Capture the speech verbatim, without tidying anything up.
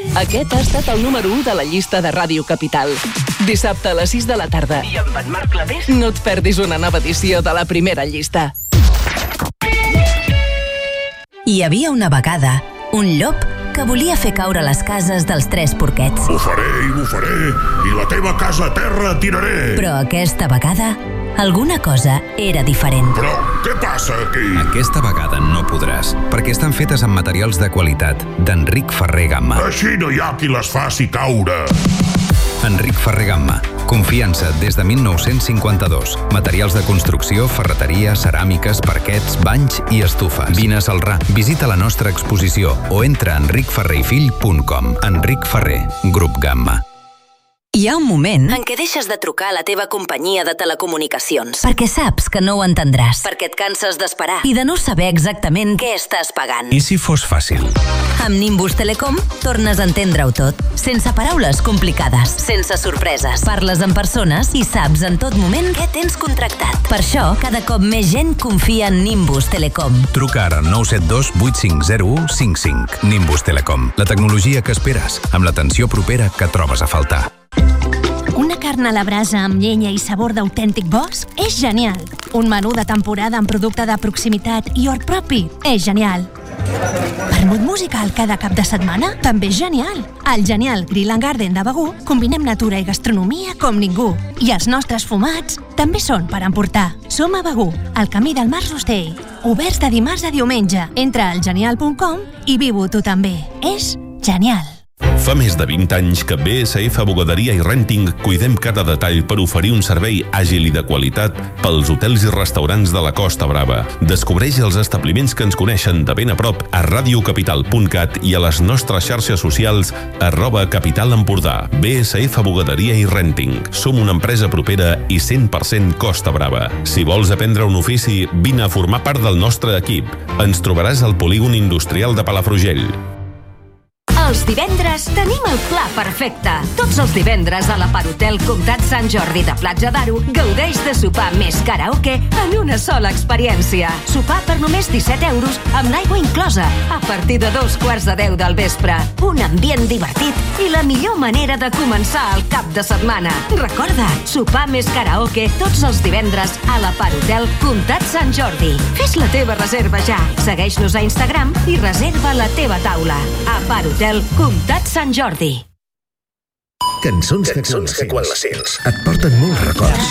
Aquest ha estat el número u de la llista de Ràdio Capital. Dissabte a les sis de la tarda. I amb en Marc Clavés no et perdis una nova edició de la primera llista. Hi havia una vegada un llop que volia fer caure les cases dels tres porquets. Bufaré i bufaré, i la teva casa a terra tiraré. Però aquesta vegada, alguna cosa era diferent. Però què passa aquí? Aquesta vegada no podràs, perquè estan fetes amb materials de qualitat d'Enric Ferrer Gamma. Així no hi ha qui les faci caure. Enric Ferrer Gamma. Confiança des de mil nou-cents cinquanta-dos. Materials de construcció, ferreteria, ceràmiques, parquets, banys i estufes. Vine a Celrà, visita la nostra exposició o entra a enric ferrer i fill punt com. Enric Ferrer, Grup Gamma. Hi ha un moment en què deixes de trucar a la teva companyia de telecomunicacions. perquè saps que no ho entendràs. Perquè et canses d'esperar. I de no saber exactament Què estàs pagant? I si fos fàcil? Amb Nimbus Telecom tornes a entendre-ho tot, sense paraules complicades. Sense sorpreses. Parles amb persones i saps en tot moment Què tens contractat? Per això, cada cop més gent confia en Nimbus Telecom. Truca ara al nou set dos vuit cinc zero u cinc cinc. Nimbus Telecom. La tecnologia que esperes, amb l'atenció propera que trobes a faltar. Una carn a la brasa amb llenya i sabor d'autèntic bosc és genial. Un menú de temporada amb producte de proximitat i hort propi és genial. Vermut musical cada cap de setmana també és genial. Al genial Grill and Garden de Begur combinem natura i gastronomia com ningú. I els nostres fumats també són per emportar. Som a Begur, al camí del Mas Rostell. Oberts de dimarts a diumenge. Entra al genial punt com i viu-ho tu també. És genial. Fa més de vint anys que B S F Bugaderia i Renting cuidem cada detall per oferir un servei àgil i de qualitat pels hotels i restaurants de la Costa Brava. Descobreix els establiments que ens coneixen de ben a prop a radiocapital punt cat i a les nostres xarxes socials arroba Capital Empordà. B S F Bugaderia i Renting. Som una empresa propera i cent per cent Costa Brava. Si vols aprendre un ofici, vine a formar part del nostre equip. Ens trobaràs al polígon industrial de Palafrugell. Els divendres tenim el pla perfecte. Tots els divendres a la Parhotel Comtat Sant Jordi de Platja d'Aro gaudeix de sopar més karaoke en una sola experiència. Sopar per només disset euros amb l'aigua inclosa a partir de dos quarts de deu del vespre. Un ambient divertit i la millor manera de començar el cap de setmana. Recorda, sopar més karaoke tots els divendres a la Parhotel Comtat Sant Jordi. Fes la teva reserva ja. Segueix-nos a Instagram i reserva la teva taula. A Parhotel Comtat Sant Jordi. Cançons, Cançons que quan les sents et porten molts records.